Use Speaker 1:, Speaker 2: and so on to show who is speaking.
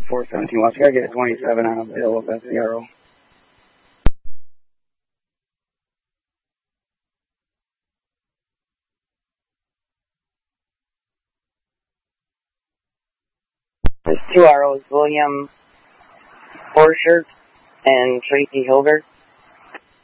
Speaker 1: 417 West. Gotta get 27 on a bill of SCRO. There's 2 ROs, William Borchert and Tracy Hilbert.